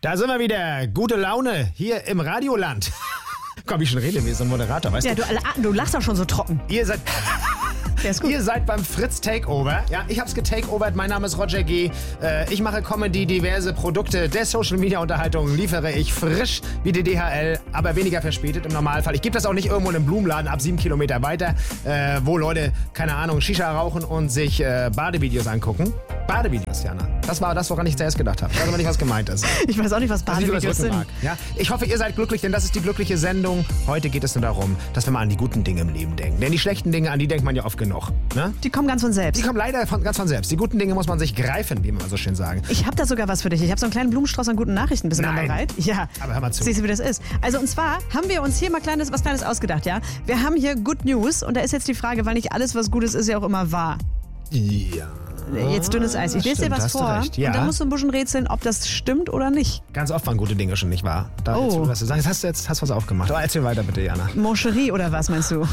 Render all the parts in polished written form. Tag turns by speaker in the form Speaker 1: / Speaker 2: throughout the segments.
Speaker 1: Da sind wir wieder. Gute Laune hier im Radioland. Komm, ich schon rede wie so ein Moderator, weißt du?
Speaker 2: Ja, du lachst doch schon so trocken.
Speaker 1: Ihr seid beim Fritz Takeover. Ja, ich hab's getakeovert. Mein Name ist Roger G. Ich mache Comedy, diverse Produkte der Social-Media-Unterhaltung liefere ich frisch wie die DHL, aber weniger verspätet im Normalfall. Ich gebe das auch nicht irgendwo in einem Blumenladen ab 7 Kilometer weiter, wo Leute, keine Ahnung, Shisha rauchen und sich Badevideos angucken. Badevideos, Jana. Das war das, woran ich zuerst gedacht habe. Ich weiß aber nicht, was gemeint ist.
Speaker 2: Ich weiß auch nicht, was Badevideos sind.
Speaker 1: Ja? Ich hoffe, ihr seid glücklich, denn das ist die glückliche Sendung. Heute geht es nur darum, dass wir mal an die guten Dinge im Leben denken. Denn die schlechten Dinge, an die denkt man ja oft genug. Ne?
Speaker 2: Die kommen ganz von selbst.
Speaker 1: Die kommen leider ganz von selbst. Die guten Dinge muss man sich greifen, wie man so schön sagen.
Speaker 2: Ich habe da sogar was für dich. Ich habe so einen kleinen Blumenstrauß an guten Nachrichten. Bist du mal bereit? Ja.
Speaker 1: Aber hör mal zu.
Speaker 2: Siehst du, wie das ist? Also und zwar haben wir uns hier mal was Kleines ausgedacht, ja? Wir haben hier Good News und da ist jetzt die Frage, weil nicht alles, was gut ist ja auch immer wahr.
Speaker 1: Ja.
Speaker 2: Jetzt dünnes Eis. Ich lese dir was vor
Speaker 1: recht, ja.
Speaker 2: Und dann musst du ein bisschen rätseln, ob das stimmt oder nicht.
Speaker 1: Ganz oft waren gute Dinge schon nicht wahr. Da
Speaker 2: Oh.
Speaker 1: Jetzt hast du was aufgemacht. Aber erzähl weiter bitte, Jana.
Speaker 2: Moncherie oder was meinst du?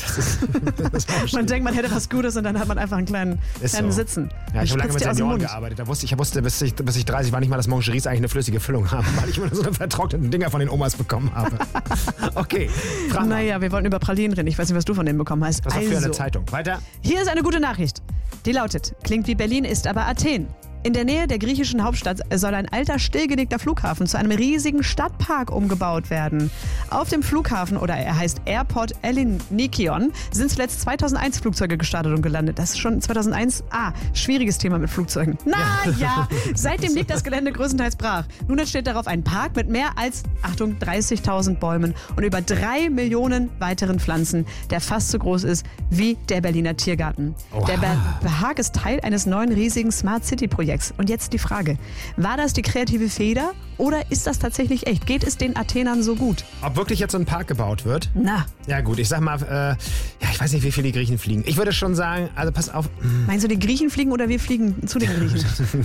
Speaker 1: Das
Speaker 2: Man denkt, man hätte was Gutes und dann hat man einfach einen kleinen Sitzen.
Speaker 1: Ja, ich habe lange mit
Speaker 2: Spritzt dir aus dem
Speaker 1: Senioren
Speaker 2: Mund.
Speaker 1: gearbeitet. Ich wusste, bis ich 30 war, nicht mal, dass Moncheries eigentlich eine flüssige Füllung haben, weil ich immer so eine vertrockneten Dinger von den Omas bekommen habe. Okay, frag mal.
Speaker 2: Naja, wir wollten über Pralinen reden. Ich weiß nicht, was du von denen bekommen hast.
Speaker 1: Das war für eine Zeitung. Weiter.
Speaker 2: Hier ist eine gute Nachricht. Die lautet, klingt wie Berlin, ist aber Athen. In der Nähe der griechischen Hauptstadt soll ein alter, stillgelegter Flughafen zu einem riesigen Stadtpark umgebaut werden. Auf dem Flughafen, oder er heißt Airport Elinikion, sind zuletzt 2001 Flugzeuge gestartet und gelandet. Das ist schon 2001. Schwieriges Thema mit Flugzeugen. Naja, seitdem liegt das Gelände größtenteils brach. Nun entsteht darauf ein Park mit mehr als, Achtung, 30.000 Bäumen und über 3 Millionen weiteren Pflanzen, der fast so groß ist wie der Berliner Tiergarten.
Speaker 1: Oha.
Speaker 2: Der Park ist Teil eines neuen riesigen Smart City Projekts. Und jetzt die Frage, war das die kreative Feder oder ist das tatsächlich echt? Geht es den Athenern so gut?
Speaker 1: Ob wirklich jetzt so ein Park gebaut wird?
Speaker 2: Na.
Speaker 1: Ja gut, ich sag mal, ich weiß nicht, wie viele die Griechen fliegen. Ich würde schon sagen, also pass auf.
Speaker 2: Meinst du, die Griechen fliegen oder wir fliegen zu den Griechen?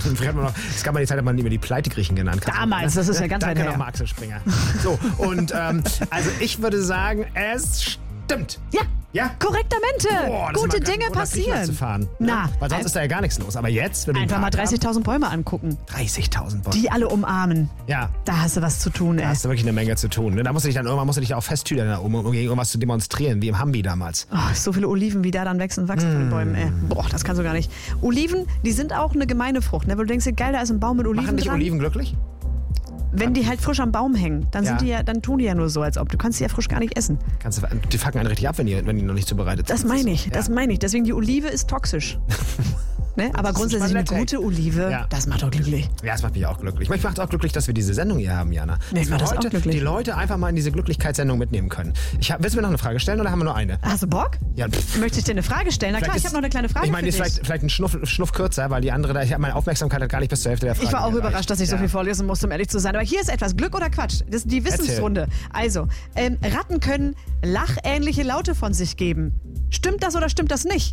Speaker 1: Es gab mal die Zeit, da man immer die Pleite-Griechen genannt.
Speaker 2: Damals, das ist ja ganz weit her.
Speaker 1: Danke nochmal, Axel Springer. So, und also ich würde sagen, es stimmt.
Speaker 2: Ja.
Speaker 1: Ja?
Speaker 2: Korrektamente.
Speaker 1: Boah, das
Speaker 2: Gute
Speaker 1: ist mal
Speaker 2: Dinge
Speaker 1: nach Griechenland
Speaker 2: passieren.
Speaker 1: Zu fahren,
Speaker 2: Na.
Speaker 1: Ne? Weil sonst ist da ja gar nichts los. Aber jetzt, wenn wir
Speaker 2: Einfach mal 30.000 Bäume angucken.
Speaker 1: 30.000 Bäume.
Speaker 2: Die alle umarmen.
Speaker 1: Ja.
Speaker 2: Da hast du was zu tun,
Speaker 1: Da
Speaker 2: ey.
Speaker 1: hast du wirklich eine Menge zu tun. Ne? Da musst du dich auch festtüdern, um gegen irgendwas zu demonstrieren, wie im Hambi damals.
Speaker 2: Oh, so viele Oliven, wie da dann wachsen von den Bäumen, ey. Boah, das kannst du gar nicht. Oliven, die sind auch eine gemeine Frucht, ne? Wo du denkst, geil, da ist ein Baum mit Oliven
Speaker 1: Machen dich
Speaker 2: dran.
Speaker 1: Oliven glücklich?
Speaker 2: Wenn die halt frisch am Baum hängen, dann dann tun die ja nur so, als ob. Du kannst die ja frisch gar nicht essen.
Speaker 1: Die fucken einen richtig ab, wenn die noch nicht zubereitet sind.
Speaker 2: Das meine ich. Deswegen, die Olive ist toxisch. Ne? Aber grundsätzlich eine gute Olive, das macht doch glücklich.
Speaker 1: Ja, das macht mich auch glücklich. Mich macht auch glücklich, dass wir diese Sendung hier haben, Jana.
Speaker 2: Mich macht das auch glücklich.
Speaker 1: Die Leute einfach mal in diese Glücklichkeitssendung mitnehmen können. Willst du mir noch eine Frage stellen oder haben wir nur eine?
Speaker 2: Hast du Bock?
Speaker 1: Ja.
Speaker 2: Möchte ich dir eine Frage stellen? Na klar, ich habe noch eine kleine Frage
Speaker 1: Ich meine, die
Speaker 2: für
Speaker 1: ist
Speaker 2: dich.
Speaker 1: vielleicht ein Schnuff kürzer, weil die andere, meine Aufmerksamkeit hat gar nicht bis zur Hälfte der Frage
Speaker 2: Ich war auch
Speaker 1: erreicht.
Speaker 2: überrascht, dass ich so viel vorlesen musste, um ehrlich zu sein. Aber hier ist etwas, Glück oder Quatsch? Das ist die Wissensrunde. Also, Ratten können lachähnliche Laute von sich geben. Stimmt das oder stimmt das nicht?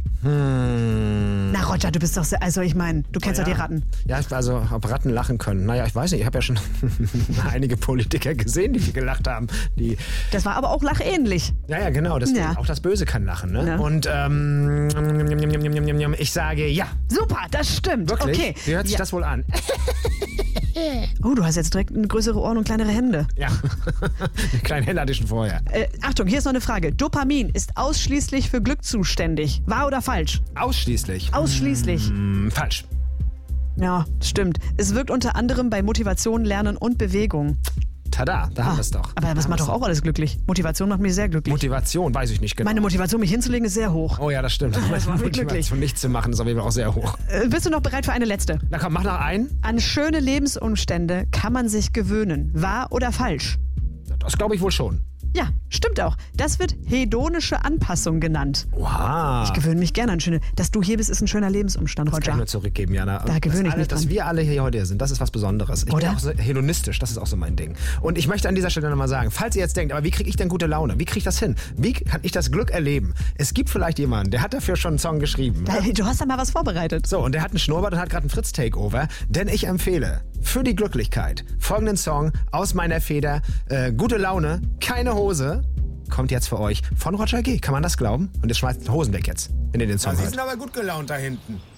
Speaker 2: Na Roger, du bist doch sehr, also ich meine, du kennst doch die Ratten.
Speaker 1: Ja, also ob Ratten lachen können. Naja, ich weiß nicht, ich habe ja schon einige Politiker gesehen, die gelacht haben.
Speaker 2: Das war aber auch lachähnlich.
Speaker 1: Ja, genau. Auch das Böse kann lachen. Ne?
Speaker 2: Ja.
Speaker 1: Und ich sage ja.
Speaker 2: Super, das stimmt.
Speaker 1: Wirklich?
Speaker 2: Okay.
Speaker 1: Wie hört sich das wohl an?
Speaker 2: Oh, du hast jetzt direkt größere Ohren und kleinere Hände.
Speaker 1: Ja, kleine Hände hatte ich schon vorher.
Speaker 2: Achtung, hier ist noch eine Frage. Dopamin ist ausschließlich für Glück zuständig. Wahr oder falsch?
Speaker 1: Ausschließlich?
Speaker 2: Ausschließlich.
Speaker 1: Falsch.
Speaker 2: Ja, stimmt. Es wirkt unter anderem bei Motivation, Lernen und Bewegung.
Speaker 1: Tada, da haben wir es doch.
Speaker 2: Aber das macht doch auch alles glücklich. Motivation macht mich sehr glücklich.
Speaker 1: Motivation, weiß ich nicht genau.
Speaker 2: Meine Motivation, mich hinzulegen, ist sehr hoch.
Speaker 1: Oh ja, das stimmt.
Speaker 2: Das macht mich glücklich.
Speaker 1: Motivation, nichts zu machen, ist auf jeden Fall auch sehr hoch.
Speaker 2: Bist du noch bereit für eine letzte?
Speaker 1: Na komm, mach noch einen.
Speaker 2: An schöne Lebensumstände kann man sich gewöhnen. Wahr oder falsch?
Speaker 1: Das glaube ich wohl schon.
Speaker 2: Ja, stimmt auch. Das wird hedonische Anpassung genannt.
Speaker 1: Wow.
Speaker 2: Ich gewöhne mich gerne an schöne. Dass du hier bist, ist ein schöner Lebensumstand,
Speaker 1: Das kann ich
Speaker 2: Roger.
Speaker 1: nur zurückgeben, Jana.
Speaker 2: Da gewöhne ich mich
Speaker 1: Dass
Speaker 2: dran.
Speaker 1: wir alle hier heute sind, das ist was Besonderes. Ich bin auch so hedonistisch, das ist auch so mein Ding. Und ich möchte an dieser Stelle nochmal sagen, falls ihr jetzt denkt, aber wie kriege ich denn gute Laune? Wie kriege ich das hin? Wie kann ich das Glück erleben? Es gibt vielleicht jemanden, der hat dafür schon einen Song geschrieben.
Speaker 2: Du hast da mal was vorbereitet.
Speaker 1: So, und der hat einen Schnurrbart und hat gerade einen Fritz-Takeover. Denn ich empfehle für die Glücklichkeit folgenden Song aus meiner Feder. Gute Laune, keine Hose. Kommt jetzt für euch von Roger G. Kann man das glauben? Und jetzt schmeißt Hosen weg jetzt, wenn ihr den Song hört.
Speaker 3: Sie sind aber gut gelaunt da hinten.